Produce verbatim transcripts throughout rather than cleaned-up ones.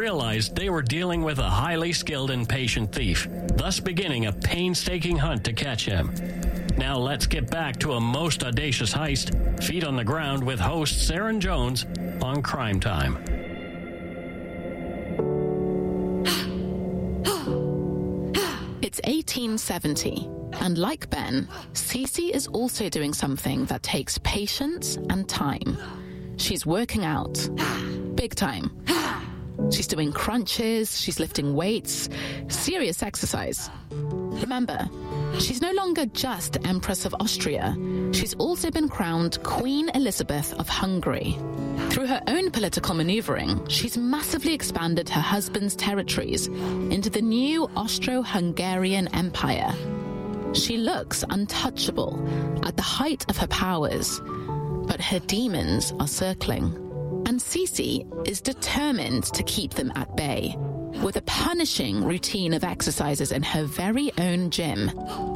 realized they were dealing with a highly skilled and patient thief, thus beginning a painstaking hunt to catch him. Now let's get back to a most audacious heist, feet on the ground with host Saren Jones on Crime Time. It's eighteen seventy, and like Ben, Cece is also doing something that takes patience and time. She's working out. Big time. She's doing crunches, she's lifting weights, serious exercise. Remember, she's no longer just Empress of Austria. She's also been crowned Queen Elizabeth of Hungary. Through her own political maneuvering, she's massively expanded her husband's territories into the new Austro-Hungarian Empire. She looks untouchable at the height of her powers, but her demons are circling. And Cece is determined to keep them at bay, with a punishing routine of exercises in her very own gym.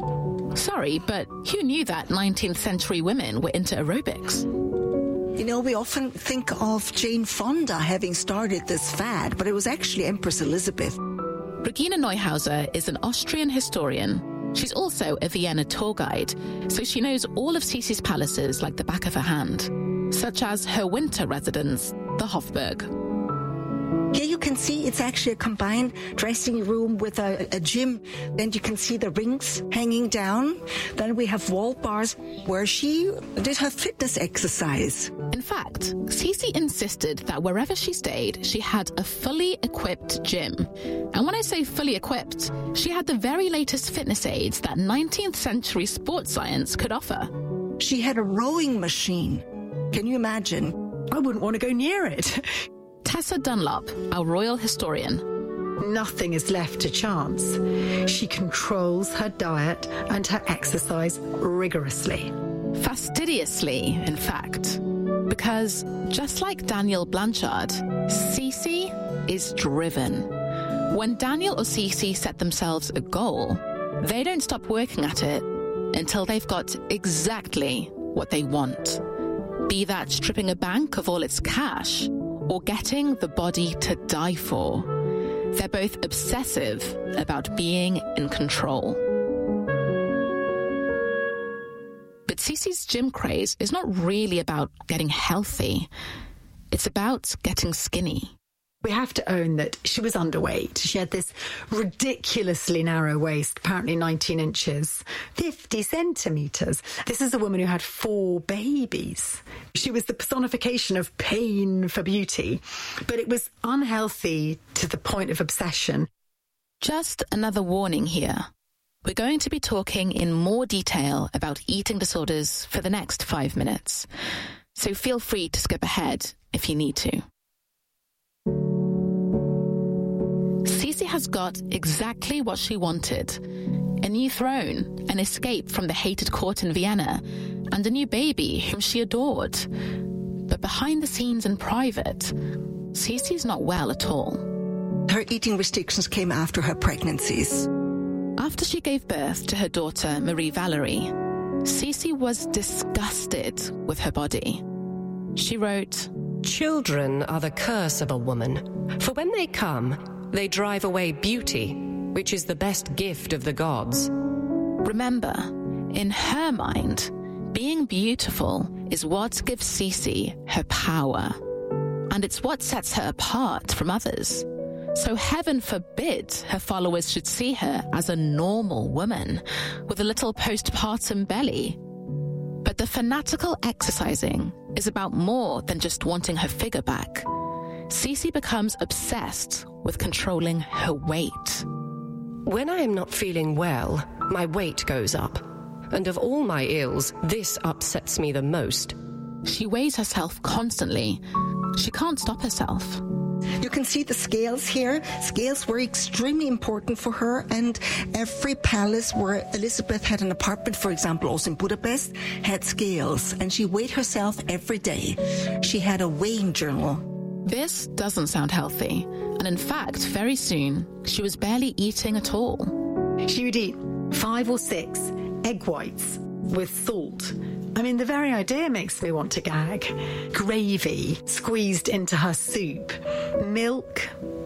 Sorry, but who knew that nineteenth century women were into aerobics? You know, we often think of Jane Fonda having started this fad, but it was actually Empress Elizabeth. Regina Neuhauser is an Austrian historian. She's also a Vienna tour guide, so she knows all of Cece's palaces like the back of her hand, such as her winter residence, the Hofburg. Here you can see it's actually a combined dressing room with a, a gym. Then you can see the rings hanging down. Then we have wall bars where she did her fitness exercise. In fact, Cece insisted that wherever she stayed, she had a fully equipped gym. And when I say fully equipped, she had the very latest fitness aids that nineteenth century sports science could offer. She had a rowing machine. Can you imagine? I wouldn't want to go near it. Tessa Dunlop, our royal historian. Nothing is left to chance. She controls her diet and her exercise rigorously. Fastidiously, in fact. Because, just like Daniel Blanchard, Cece is driven. When Daniel or Cece set themselves a goal, they don't stop working at it until they've got exactly what they want. Be that stripping a bank of all its cash, or getting the body to die for. They're both obsessive about being in control. But Cece's gym craze is not really about getting healthy. It's about getting skinny. We have to own that she was underweight. She had this ridiculously narrow waist, apparently nineteen inches, fifty centimetres. This is a woman who had four babies. She was the personification of pain for beauty, but it was unhealthy to the point of obsession. Just another warning here. We're going to be talking in more detail about eating disorders for the next five minutes, so feel free to skip ahead if you need to. Cece has got exactly what she wanted. A new throne, an escape from the hated court in Vienna, and a new baby whom she adored. But behind the scenes in private, Cece's not well at all. Her eating restrictions came after her pregnancies. After she gave birth to her daughter, Marie Valerie, Cece was disgusted with her body. She wrote, "Children are the curse of a woman, for when they come, they drive away beauty, which is the best gift of the gods." Remember, in her mind, being beautiful is what gives Cece her power. And it's what sets her apart from others. So heaven forbid her followers should see her as a normal woman with a little postpartum belly. But the fanatical exercising is about more than just wanting her figure back. Cece becomes obsessed with controlling her weight. When I am not feeling well, my weight goes up. And of all my ills, this upsets me the most. She weighs herself constantly. She can't stop herself. You can see the scales here. Scales were extremely important for her, and every palace where Elizabeth had an apartment, for example, also in Budapest, had scales, and she weighed herself every day. She had a weighing journal. This doesn't sound healthy, and in fact, very soon, she was barely eating at all. She would eat five or six egg whites with salt. I mean, the very idea makes me want to gag. Gravy squeezed into her soup. Milk,